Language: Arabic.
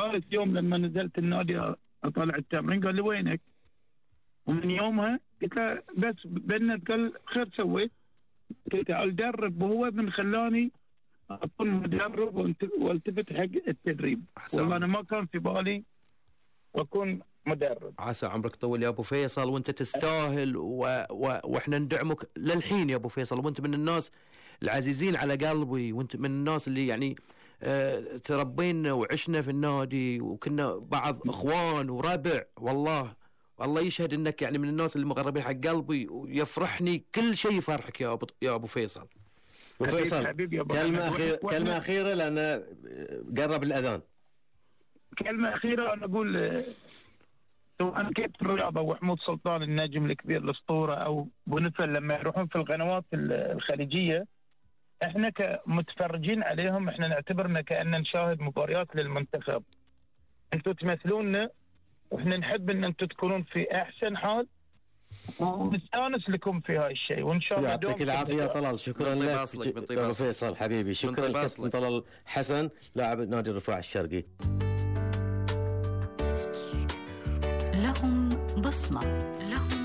ثالث يوم لما نزلت النادي اطلع التمرين قال لي وينك؟ ومن يومها قلت له بس بنت، قال خير سويت؟ قلت تعال درب، وهو من خلاني اكون مدرب والتفت حق التدريب. والله انا ما كان في بالي واكون مدرب. عسى عمرك طول يا ابو فيصل، وانت تستاهل واحنا ندعمك للحين يا ابو فيصل، وانت من الناس العزيزين على قلبي، وانت من الناس اللي يعني تربينا وعشنا في النادي وكنا بعض اخوان وربع. والله يشهد انك يعني من الناس اللي مقربين حق قلبي، ويفرحني كل شيء يفرحك يا ابو فيصل. ابو فيصل كلمه اخيره لان قرب الاذان. كلمه اخيره انا اقول انا كنت الرياضه وحمود سلطان النجم الكبير الاسطوره او بونفل لما يروحون في القنوات الخليجيه، احنا كمتفرجين عليهم احنا نعتبرنا كأننا نشاهد مباريات للمنتخب. انتم تمثلوننا واحنا نحب ان انتم تكونون في احسن حال، ونستانس لكم في هاي الشيء، وان شاء الله يعطيك العافيه طلال. شكرا لك ابو فيصل حبيبي. شكرا لك طلال حسن لاعب نادي الرفاع الشرقي. لهم بصمه.